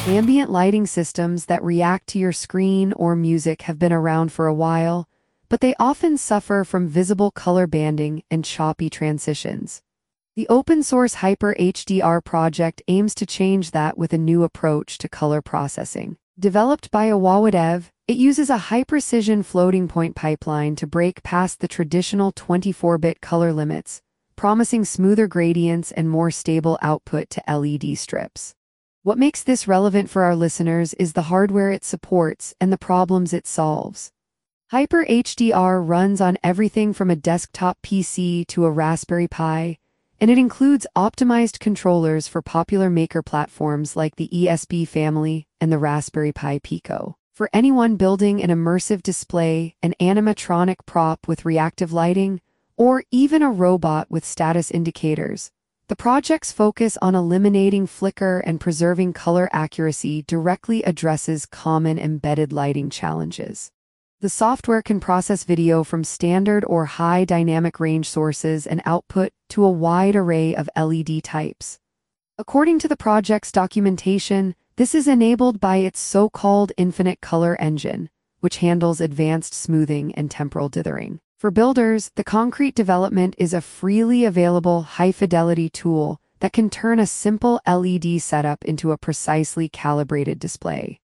Ambient lighting systems that react to your screen or music have been around for a while, but they often suffer from visible color banding and choppy transitions. The open-source Hyper HDR project aims to change that with a new approach to color processing. Developed by Awawadev, it uses a high-precision floating point pipeline to break past the traditional 24-bit color limits, promising smoother gradients and more stable output to LED strips. What makes this relevant for our listeners is the hardware it supports and the problems it solves. Hyper HDR runs on everything from a desktop PC to a Raspberry Pi, and it includes optimized controllers for popular maker platforms like the ESP family and the Raspberry Pi Pico. For anyone building an immersive display, an animatronic prop with reactive lighting, or even a robot with status indicators, the project's focus on eliminating flicker and preserving color accuracy directly addresses common embedded lighting challenges. The software can process video from standard or high dynamic range sources and output to a wide array of LED types. According to the project's documentation, this is enabled by its so-called infinite color engine, which handles advanced smoothing and temporal dithering. For builders, the Concrete development is a freely available high-fidelity tool that can turn a simple LED setup into a precisely calibrated display.